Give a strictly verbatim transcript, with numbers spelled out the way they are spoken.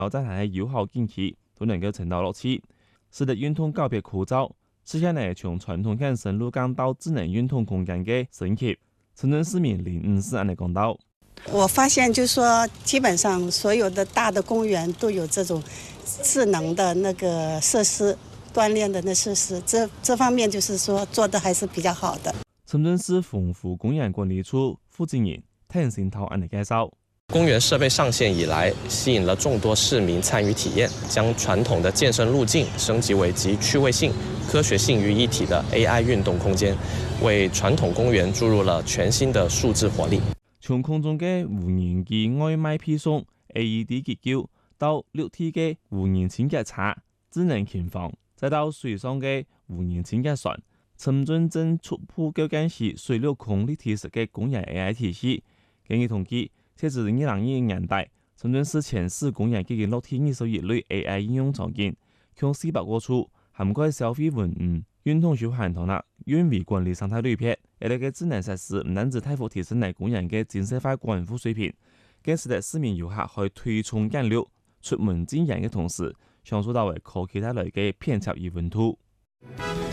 後真係友好景氣都能夠承擔落去，使得運動告別枯燥，實現嚟從傳統嘅深路港到智能運動空間嘅升級。深圳市民林五四安尼講到。 我發現就是說，基本上所有的大的公園都有這種智能的那個設施，鍛鍊的那設施，這這方面就是說做得還是比較好的。 深圳市豐湖公園管理處負責人譚新濤安尼介紹。 公園設備上線以來，吸引了眾多市民參與體驗，將傳統的健身路徑升級為集趣味性、科學性於一體的 A I 運動空間，為傳統公園注入了全新的數字活力。 從空中嘅無人機外賣配送、A E D 結構，到六體嘅無人清潔車、智能琴房，再到水上嘅無人清潔船，深圳正逐步構建起水陸空立體式嘅公園 A I 體系。根據統計，截至二零二一年底，深圳市前市公園已經落地二十一類 A I 應用場景，共四百個處，涵蓋消費、文娛、運動休閒同埋運維管理生態類別。而呢個智能設施唔單止大幅提升嚟公園嘅建設化管理水平，更使得市民遊客可以推崇簡略、出門見人嘅同時，享受到為科技帶來嘅便捷與溫度。